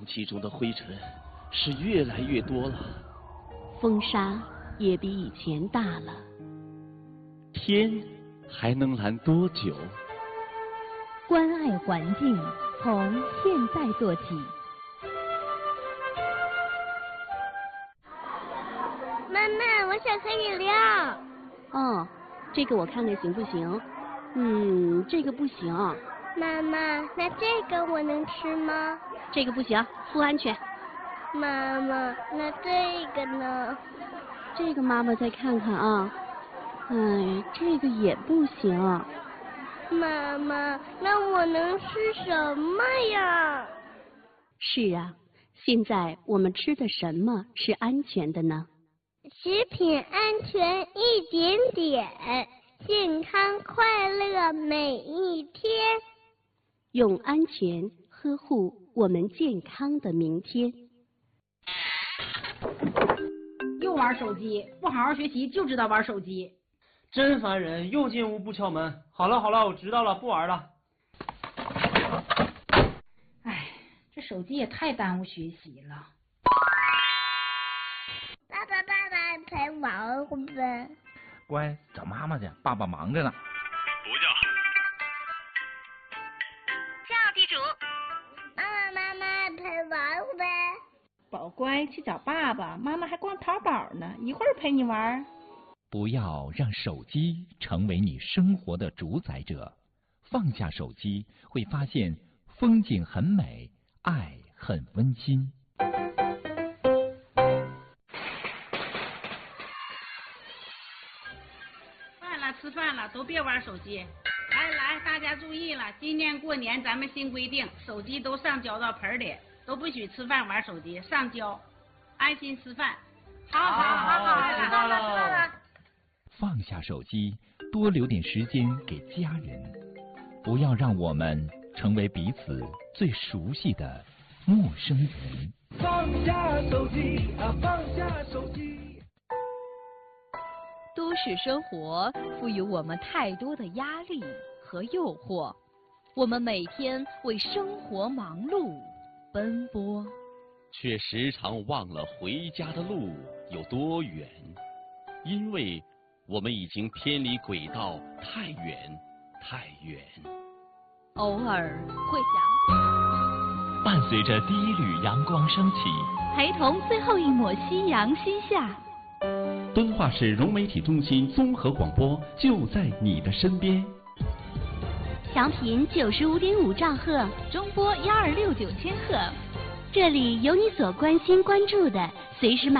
气中的灰尘是越来越多了， 风沙也比以前大了。 天还能蓝多久？ 关爱环境，从现在做起。 妈妈，我想喝饮料。 哦，这个我看看行不行？这个不行。 妈妈，那这个我能吃吗？ 这个不行，不安全。 妈妈，那这个呢？ 这个妈妈再看看啊。这个也不行。 妈妈，那我能吃什么呀？ 是啊，现在我们吃的什么是安全的呢？ 食品安全一点点，健康快乐每一天。 用安全呵护我们健康的明天。 又玩手机，不好好学习就知道玩手机。 真烦人，又进屋不敲门。好了好了，我知道了，不玩了。 哎，这手机也太耽误学习了。 爸爸陪玩会呗。 乖，找妈妈去，爸爸忙着呢。 不叫。 叫地主。妈妈陪玩会呗。 宝乖，去找爸爸，妈妈还逛淘宝呢，一会儿陪你玩。 不要让手机成为你生活的主宰者，放下手机，会发现风景很美，爱很温馨。 吃饭了，都别玩手机。来，大家注意了，今年过年咱们新规定，手机都上交到盆里，都不许吃饭玩手机，上交，安心吃饭。好， 知道了。 放下手机，多留点时间给家人，不要让我们成为彼此最熟悉的陌生人。 放下手机啊，放下手机。 都市生活赋予我们太多的压力和诱惑，我们每天为生活忙碌奔波， 却时常忘了回家的路有多远，因为我们已经偏离轨道太远太远。 偶尔会想， 伴随着第一缕阳光升起， 陪同最后一抹夕阳西下。 敦化市融媒体中心综合广播就在你的身边。 调频95.5兆赫， 中波1269千赫。 这里有你所关心关注的，随时